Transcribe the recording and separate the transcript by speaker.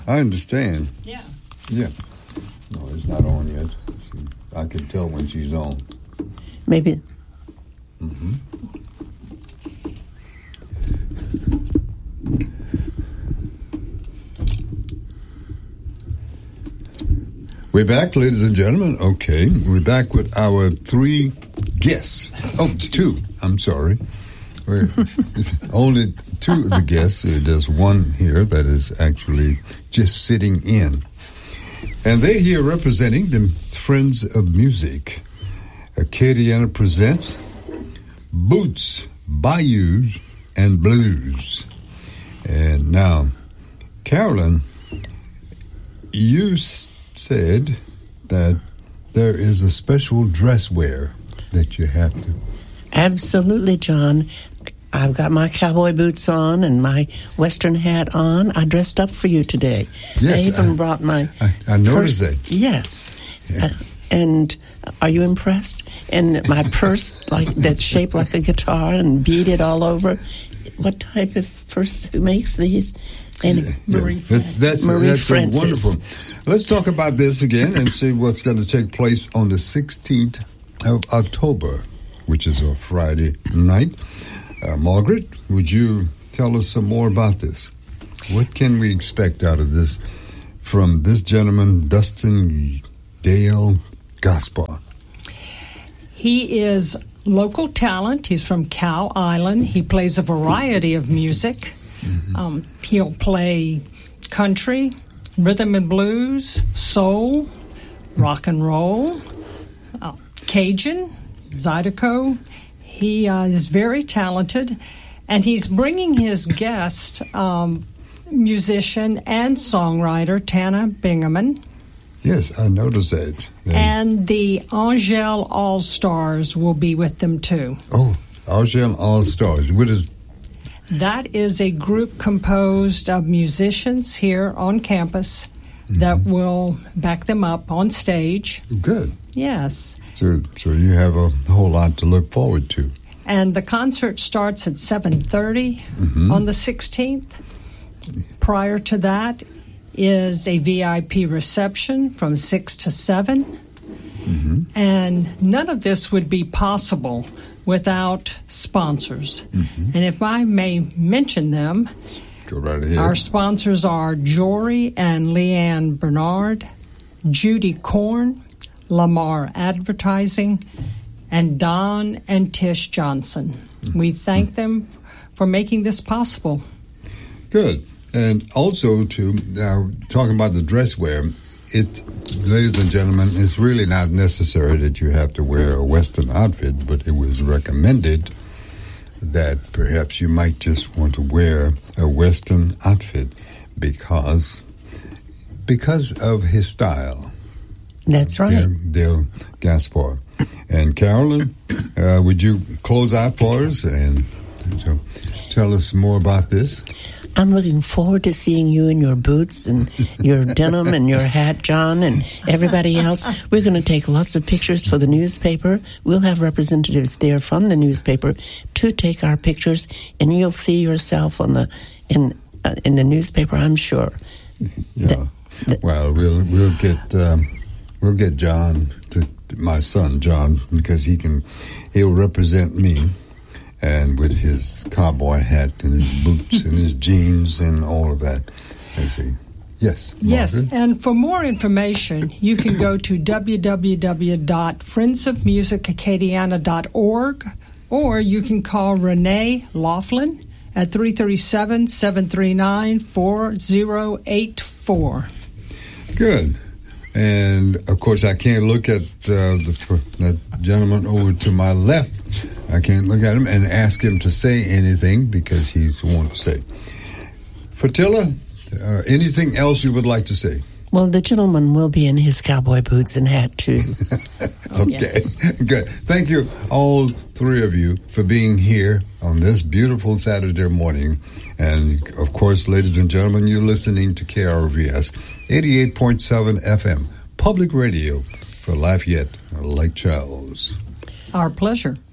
Speaker 1: I understand.
Speaker 2: Yeah.
Speaker 1: Yeah. No, it's not on yet. I can tell when she's on.
Speaker 3: Maybe.
Speaker 1: Mm-hmm. We're back, ladies and gentlemen. Okay, we're back with our 3 guests. Oh, 2. I'm sorry. We're only 2 of the guests. There's one here that is actually just sitting in. And they're here representing the Friends of Music. Acadiana presents Boots, Bayous, and Blues. And now, Carolyn, you said that there is a special dress wear that you have to.
Speaker 3: Absolutely, John. I've got my cowboy boots on and my Western hat on. I dressed up for you today.
Speaker 1: Yes,
Speaker 3: I even brought my
Speaker 1: I noticed that.
Speaker 3: Yes.
Speaker 1: Yeah.
Speaker 3: And are you impressed? And my purse, like that's shaped like a guitar and beaded all over. What type of purse who makes these? And
Speaker 2: Marie Francis.
Speaker 1: That's wonderful. Let's talk about this again and see what's going to take place on the 16th of October, which is a Friday night. Margaret, would you tell us some more about this? What can we expect out of this from this gentleman, Dustin Dale Gaspar?
Speaker 2: He is local talent. He's from Cow Island. He plays a variety of music. Mm-hmm. He'll play country, rhythm and blues, soul, rock and roll, Cajun, Zydeco. He is very talented, and he's bringing his guest musician and songwriter, Tana Bingaman.
Speaker 1: Yes, I noticed that.
Speaker 2: And the Angel All-Stars will be with them, too.
Speaker 1: Oh, Angel All-Stars. What is...
Speaker 2: That is a group composed of musicians here on campus that will back them up on stage.
Speaker 1: Good.
Speaker 2: Yes.
Speaker 1: So you have a whole lot to look forward to.
Speaker 2: And the concert starts at 7:30 on the 16th. Prior to that is a VIP reception from 6 to 7. Mm-hmm. And none of this would be possible without sponsors. Mm-hmm. And if I may mention them,
Speaker 1: go right ahead.
Speaker 2: Our sponsors are Jory and Leanne Bernard, Judy Korn, Lamar Advertising, and Don and Tish Johnson. Mm-hmm. We thank them for making this possible.
Speaker 1: Good. And also, talking about the dress wear, ladies and gentlemen, it's really not necessary that you have to wear a Western outfit, but it was recommended that perhaps you might just want to wear a Western outfit because of his style.
Speaker 3: That's right.
Speaker 1: Dale Gaspar. And Carolyn, would you close out for us and tell us more about this?
Speaker 3: I'm looking forward to seeing you in your boots and your denim and your hat, John, and everybody else. We're going to take lots of pictures for the newspaper. We'll have representatives there from the newspaper to take our pictures, and you'll see yourself in the newspaper, I'm sure.
Speaker 1: Yeah. Well, we'll get John, my son John, because he'll represent me. And with his cowboy hat and his boots and his jeans and all of that. Yes.
Speaker 2: Yes,
Speaker 1: Margaret?
Speaker 2: and for more information, you can go to www.friendsofmusicacadiana.org, or you can call Renee Laughlin at 337-739-4084.
Speaker 1: Good. And, of course, I can't look at that gentleman over to my left. I can't look at him and ask him to say anything because he won't say. Fatilla, anything else you would like to say?
Speaker 3: Well, the gentleman will be in his cowboy boots and hat, too.
Speaker 1: Okay, good. Thank you, all 3 of you, for being here on this beautiful Saturday morning. And, of course, ladies and gentlemen, you're listening to KRVS 88.7 FM, public radio for Lafayette, Lake Charles.
Speaker 2: Our pleasure.